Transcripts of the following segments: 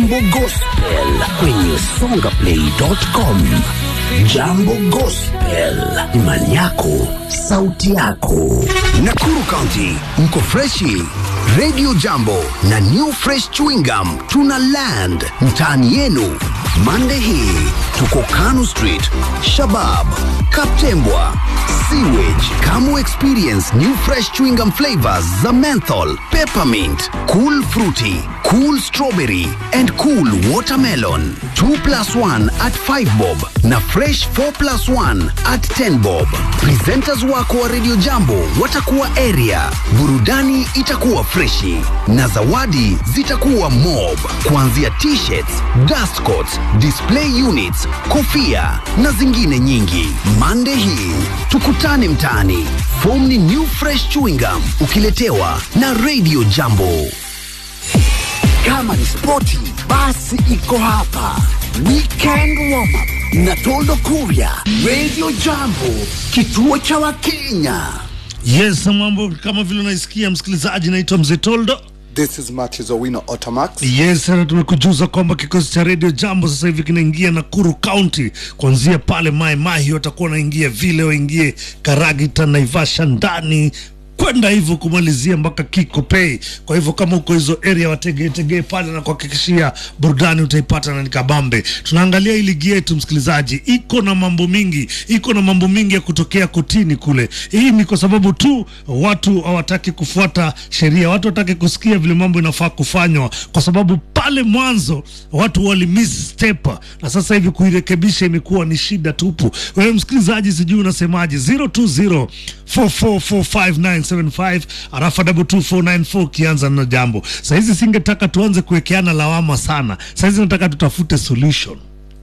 Jambo Gospel kwenye songaplay.com. Jambo Gospel, imani yako, sauti yako. Nakuru County, mko freshi. Radio Jambo na New Fresh Chewing Gum tuna land mtaani yenu. Monday hii tuko Kanu Street, Shabab, Kaptembwa, Sewage. Kamu experience New Fresh Chewing Gum flavors za menthol, peppermint, cool fruity, cool strawberry and cool watermelon. 2+1 at 5 bob na fresh 4+1 at 10 bob. Presenters wako wa Radio Jambo watakuwa area. Burudani itakuwa freshi na zawadi zitakuwa mob, kuanzia t-shirts, dust coats, display units, kofia na zingine nyingi. Monday hii tukutane mtaani. Form ni New Fresh Chewing Gum ukiletewa na Radio Jambo. Kama ni sporti, basi iko hapa. Weekend warm up na Toldo Kuria. Radio Jambo, kituo cha Wakenya. Yes, mambo kama vile unaisikia msikilizaji, naitwa Mzee Toldo. This is Matthews Owino Automax. Yes, na tumekujuza kwamba kikosi cha Radio Jambo sasa hivi kinaingia Nakuru County. Kuanzia pale Mai watakuwa wanaingia vile waingie Karagita, Naivasha ndani, kwenda hivyo kumalizia mpaka Kiko Pay. Kwa hivyo kama uko hizo area watege pale na kuhakikishia burudani utaipata na nikabambe. Tunaangalia hii ligi yetu msikilizaji, iko na mambo mingi ya kutokea kotini kule. Hii ni kwa sababu tu watu hawataki kufuata sheria, watu hawataki kusikia vile mambo inafaa kufanywa, kwa sababu pale mwanzo watu wali miss step na sasa hivi kuirekebisha imekuwa ni shida tupu. Wewe msikilizaji, sijui unasemaje? 0204445975 arafa 22494 kianza na Jambo. Sasa hizi singetaka tuanze kuwekeana lawama sana. Sasa hizi nataka tutafute solution.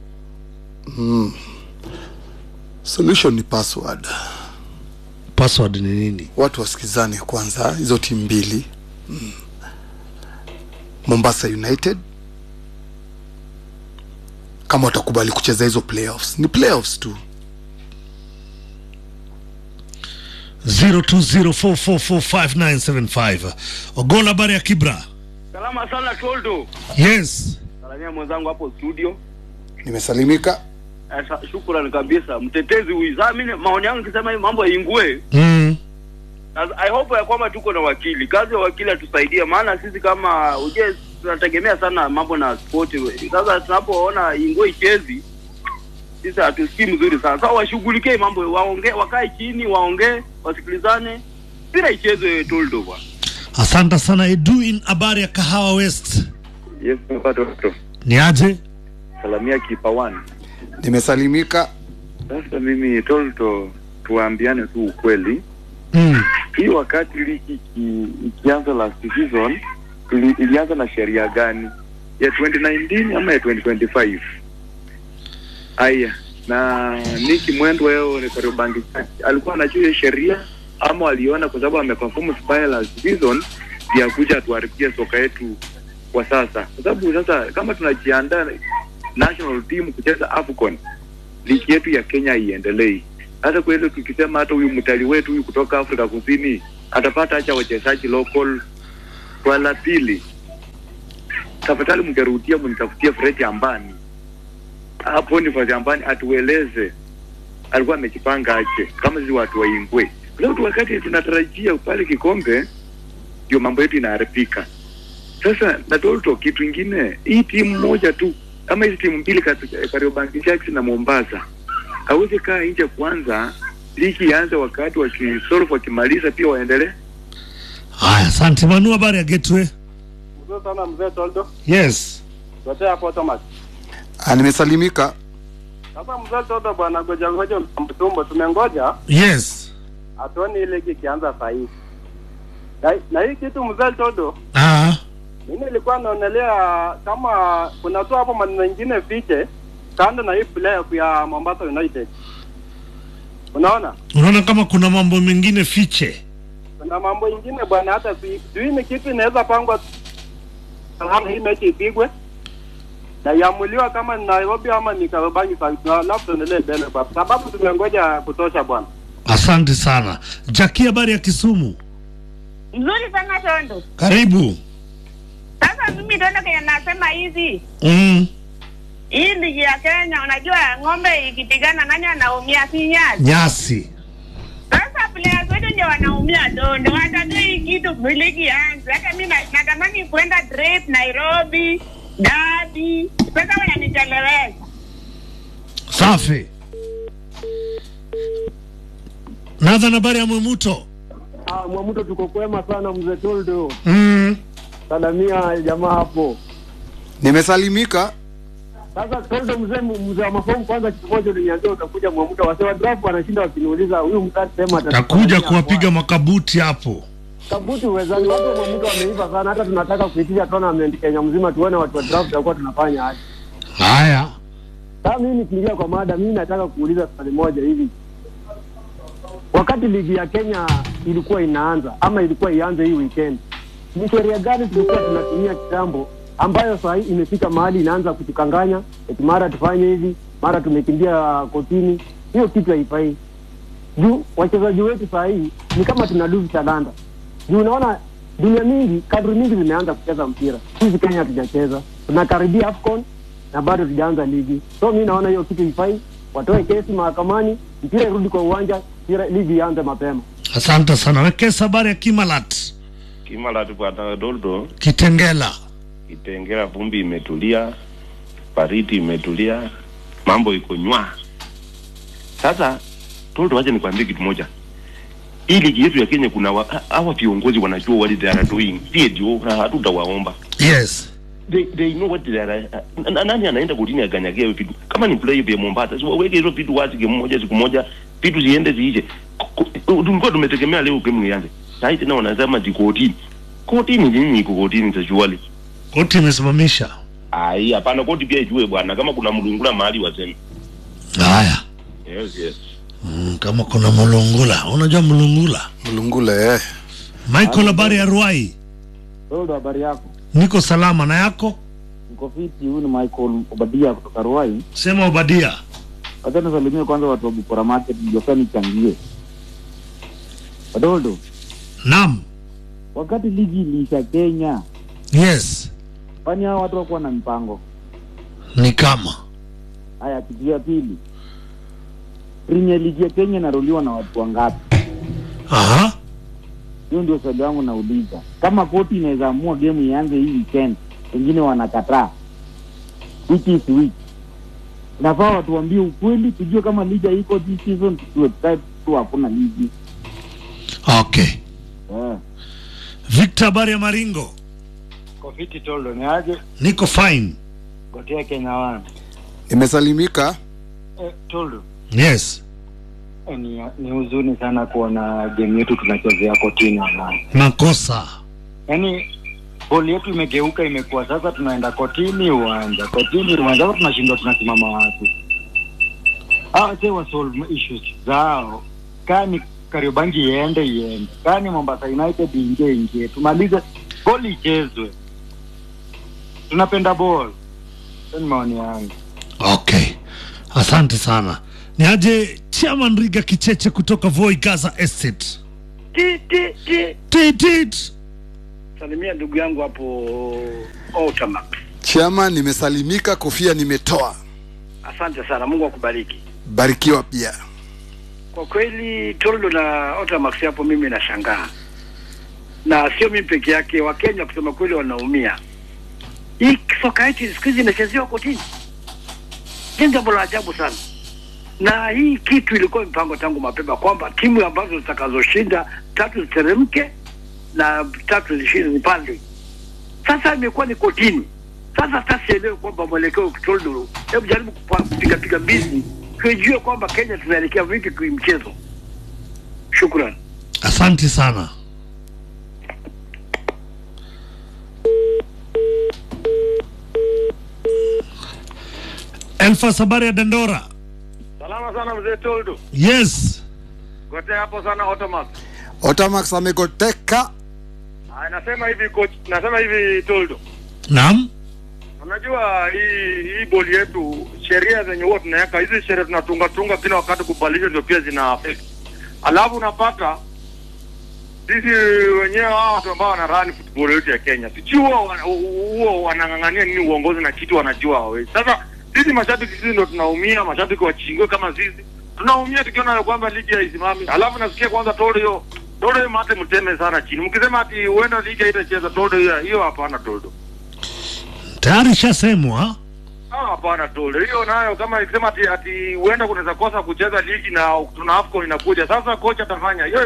Solution ni password. Password ni nini? Watu wasikizane kwanza hizo timu mbili. Mombasa United kama watakubali kucheza hizo playoffs, ni playoffs tu. 0204445975. Ogola, habari ya Kibra? Salama sana Toldo. Yes. Salamia mwenzangu hapo studio. Nimesalimika. Shukrani kabisa. Mtetezi uizamini maoni yangu nikisema hii mambo yaingue. I hope ya kwamba tuko na wakili. Kazi ya wakili atusaidie, maana sisi kama tunategemea sana mambo na sport. Sasa tunapoona ingue ichezi, sisi hatusikii mzuri sana. Sasa washughulikie mambo, waongee, wakae chini, waongee, wasikilizane. Bila ichezwe Toldo bwana. Asante sana Edu in habari ya Kahawa West. Yes, mpato. Ni aje? Salamia kipa 1. Nimesalimika. Sasa mimi Toldo, tuambiane tu ukweli. Hii wakati ligi ikianza last season ilianza na sheria gani? Ya 2019 ama ya 2025? Aya, na Niki Mwendo wao ni Kariobangi alikuwa anajua sheria ama aliona kwa sababu ameperform vibaya last season ya kuja tuharibie soka yetu kwa sasa? Kwa sababu sasa kama tunajiandaa national team kucheza AFCON, ligi yetu ya Kenya iendelee. Hata kwa hilo tukisema hata huyu mtali wetu huyu kutoka Afrika Kusini atapata acha wachezaji local. Kwa la pili, tafadhali mngerudia mnitafutie Fred Ambani. Hapo ni Fred Ambani atueleze alikuwa amejipanga aje kama sisi watu waingwe. Leo tu wakati tunatarajia pale kikombe ndio mambo yetu inaharibika. Sasa na Toldo, kitu kingine, hii timu moja tu ama hizi timu mbili Kariobangi Sharks na Mombasa hawezi kaa nje kwanza, ligi ianze wakati wakisolve wakimaliza pia waendelee. Haya, asante Manu, habari ya Gateway? Mzee sana Mzee Toldo. Yes. Wote hapo Thomas. Nimesalimika. Sasa Mzee Toldo bwana, ngoja mtumbo tumengoja. Yes. Atuone ile ligi ikianza saa hii. Na hii kitu Mzee Toldo. Mimi nilikuwa naonelea kama kuna tu hapo maneno mengine fiche kando na hii player ya Mombasa United. Unaona kama kuna mambo mengine fiche? Kuna mambo mengine bwana, hata sijui ni kitu inaweza pangwa kama hii mechi ipigwe na iamuliwa kama ni Nairobi ama ni Kariobangi, labda tuendelee mbele kwa sababu tumengoja kutosha bwana. Asante sana. Jackie, habari ya Kisumu? Nzuri sana Tondo. Karibu. Sasa mimi ndio nasema hivi. Hii ligi ya Kenya unajua ng'ombe ikipigana nani anaumia si nyasi? Nyasi. Sasa players wetu ndio wanaumia ndio hata hii kitu ligi yanza. Hata mimi natamani kwenda Drake Nairobi, Derby. Sasa wananichelewesha. Safi. Nathan, habari ya Mwamuto? Mwamuto tuko kwema sana mzee Toldo. Salamia jamaa hapo. Nimesalimika. Sasa Toldo mzee wa mafomu kwanza kimoja uliniambia utakuja Mwamuto wasewa draft wanashinda wakiniuliza huyu mtatu sema atakuja kuwapiga makabuti hapo. Kabuti uwezani watu wa Mwamuto wameiva sana hata tunataka kuitisha tournament Kenya mzima tuone watu wa draft walikuwa tunafanya aje. Haya. Sasa mimi nikiingia kwa mada mimi nataka kuuliza swali moja hivi. Wakati ligi ya Kenya ilikuwa inaanza ama ilikuwa ianze hii weekend, ni sheria gani tulikuwa tunatumia kitambo ambayo sasa hii imefika mahali inaanza kutukanganya, eti mara tufanye hivi, mara tumekimbia kotini? Hiyo kitu haifai. Juu wachezaji wetu sasa hii ni kama tuna lose talanta. Juu unaona dunia mingi, kadri mingi zimeanza kucheza mpira. Sisi Kenya hatujacheza. Tunakaribia AFCON na bado tujaanza ligi. So mimi naona hiyo kitu haifai. Watoe kesi mahakamani, mpira irudi kwa uwanja, ligi ianze mapema. Asante sana. Wekesa habari ya Kimalat. Kimalat kwa Doldo. Kitengela. Kitengela vumbi imetulia, baridi imetulia, mambo iko nywa. Sasa Doldo waje nikwambie kitu moja. Hii ligi yetu ya Kenya kuna hawa viongozi wanajua what they are doing. Ndio hatutawaomba. Yes. They know what they are. Nani anaenda kutini aganyagia hiyo vitu? Kama ni play ya Mombasa, so weke hizo vitu wazi siku moja, vitu ziende ziije. Tulikuwa tumetegemea leo game ianze. Sasa tena wanasema kotini. Kotini nini kotini tajuali? Koti imesimamisha. Hapana, koti pia ijue bwana kama kuna mlungula mahali waseme. Haya. Yes. Kama kuna mlungula, unajua mlungula? Mlungula Michael, habari ya Ruai? Ndio, habari yako? Niko salama, na yako? Niko fiti. Huyu ni Michael Obadia kutoka Ruai. Sema Obadia. Acha nisalimie kwanza watu wa Bukora Market ndio fani changie. Adoldo. Naam. Wakati ligi iliisha Kenya. Yes. Kwani hao watu wako na mpango? Ni kama. Haya, kitu ya pili. Premier League ya Kenya inaruliwa na watu wangapi? Aha. Hiyo ndio swali langu nauliza. Kama koti inaweza amua game ianze hii weekend, wengine wanakataa. Which is week. Nafaa watu waambie ukweli, tujue kama liga iko this season, tuwe tu hakuna ligi. Okay. Victor, habari ya Maringo? Kofiti Toldo, ni aje? Niko fine. Gotea Kenya wana. Nimesalimika. Toldo. Yes. Ni huzuni sana kuona game yetu tunachezea kotini wana. Makosa. Yaani boli yetu imegeuka, imekuwa sasa tunaenda kotini uwanja. Kotini uwanja tunashindwa tunasimama wapi. Sewa solve issues zao. Kani Kariobangi iende. Kani Mombasa United ingie. Tumalize boli ichezwe. Tunapenda ball. Ni maoni yangu. Okay. Asante sana. Ni aje Chairman Riga Kicheche kutoka Voi Gaza Estate. Tit. Salimia ndugu yangu hapo Otamax. Chairman, nimesalimika, kofia nimetoa. Asante sana, Mungu akubariki. Barikiwa pia. Kwa kweli Toldo na Otamax hapo mimi nashangaa. Na sio mimi peke yake, Wakenya kusema kweli wanaumia. Hii soka yetu siku hizi inachezewa kotini. Jambo la ajabu sana. Na hii kitu ilikuwa mpango tangu mapema kwamba timu ambazo zitakazoshinda 3 ziteremke na 3 zishinde pande. Sasa imekuwa ni kotini. Sasa tasielewe kwamba mwelekeo Toldo, hebu jaribu kupiga bizi kujua kwamba Kenya tunaelekea vipi kwa mchezo. Shukrani. Asante sana. Elfa, habari ya Dandora? Salama sana mzee Toldo. Yes. Gote hapo sana Otamax. Otamax amegoteka. Nasema hivi Toldo. Naam. Unajua hii boli yetu, sheria zenye huwa tunaweka, hizi sheria tunatunga kila wakati kubadilisha ndio pia zina affect. Alafu unapata sisi wenyewe hao watu ambao wanarani football yote ya Kenya, sijui huo wanang'ang'ania nini uongozi na kitu wanajua wewe. Sasa sisi mashabiki sisi ndio tunaumia, mashabiki wa Chingo kama sisi tunaumia tukiona kwamba ligi haisimami. Alafu nasikia kwanza Toldo mate mteme sana chini. Mkisema ati uenda ligi haitacheza Toldo hiyo hapana Toldo. Tayari shasemwa. Hapana Toldo. Hiyo nayo kama ikisema ati uenda kunaweza kosa kucheza ligi na tuna AFCON inakuja. Sasa kocha atafanya hiyo.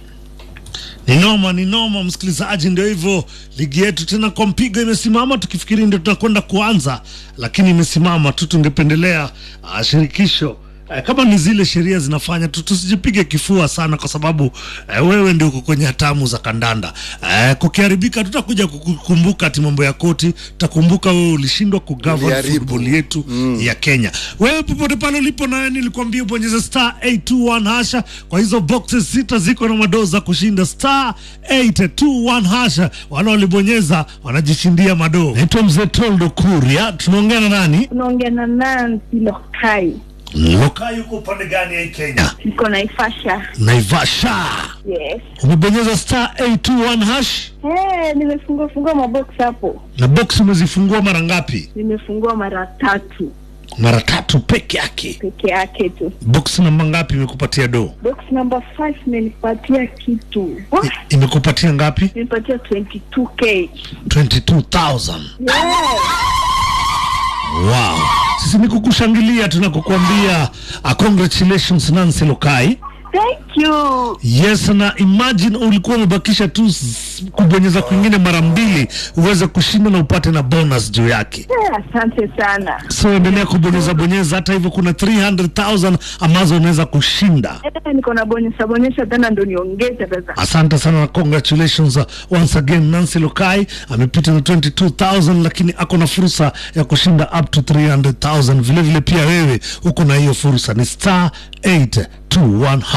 Ni noma msikilizaji, ndio hivyo ligi yetu tena kwa mpigo imesimama, tukifikiri ndio tutakwenda kuanza lakini imesimama tu. Tungependelea shirikisho kama ni zile sheria zinafanya tusijipige kifua sana, kwa sababu wewe ndio uko kwenye hatamu za kandanda. Kukiharibika tutakuja kukumbuka ati mambo ya koti, tutakumbuka wewe ulishindwa kugovern football yetu ya Kenya. Wewe popote pale ulipo, na nilikwambia ubonyeze star 821 hasha. Kwa hizo boxes sita ziko na madoza kushinda star 821 hasha. Wale walibonyeza wanajishindia madoo. Naitwa Mzee Toldo Kuria. Tunaongea na nani? Tunaongea na Nancy Lokai. Lokai yuko upande gani ya Kenya? Niko Naivasha. Naivasha. Yes. Umebonyeza star 821 hash? Nimefungua mabox hapo. Na box umezifungua mara ngapi? Nimefungua mara 3. Mara 3 peke yake? Peke yake tu. Box namba ngapi imekupatia do? Box number 5 imenipatia kitu. Imekupatia ngapi? Imenipatia 22k. 22,000. Yeah. Wow. Sisi ni kukushangilia, tunakukuambia congratulations Nancy Lokai. Thank you. Yes, na imagine ulikuwa umebakisha tu kubonyeza kwingine mara 2 uweze kushinda na upate na bonus juu yake. Asante sana. So endelea kubonyeza, hata hivyo kuna 300,000 ambazo unaweza kushinda. Niko na bonyeza tena ndio niongeze pesa. Asante sana na congratulations once again Nancy Lokai. Amepita na 22,000 lakini ako na fursa ya kushinda up to 300,000. Vile vile pia wewe uko na hiyo fursa, ni star 821